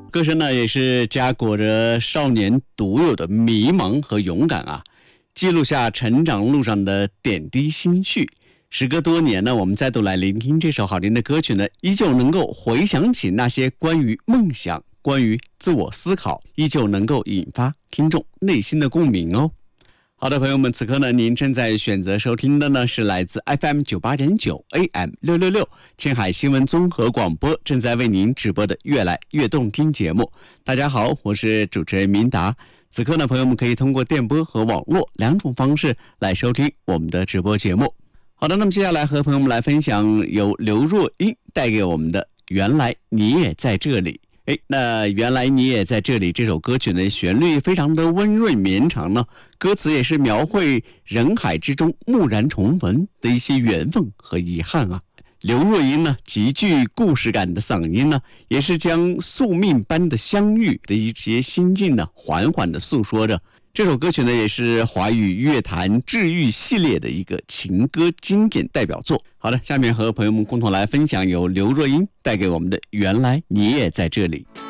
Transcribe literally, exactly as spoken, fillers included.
歌声呢也是夹裹着少年独有的迷茫和勇敢啊，记录下成长路上的点滴心绪。时隔多年呢，我们再度来聆听这首好听的歌曲呢，依旧能够回想起那些关于梦想、关于自我思考，依旧能够引发听众内心的共鸣哦。好的，朋友们，此刻呢，您正在选择收听的呢是来自 F M 九八点九 A M 六六六青海新闻综合广播正在为您直播的越来越动听节目。大家好，我是主持人明达。此刻呢，朋友们可以通过电波和网络两种方式来收听我们的直播节目。好的，那么接下来和朋友们来分享由刘若英带给我们的《原来你也在这里》。哎，那原来你也在这里这首歌曲呢，旋律非常的温润绵长呢，歌词也是描绘人海之中蓦然重逢的一些缘分和遗憾啊。刘若英呢，极具故事感的嗓音呢，也是将宿命般的相遇的一些心境呢，缓缓的诉说着。这首歌曲呢，也是华语乐坛治愈系列的一个情歌经典代表作。好的，下面和朋友们共同来分享由刘若英带给我们的《原来你也在这里》。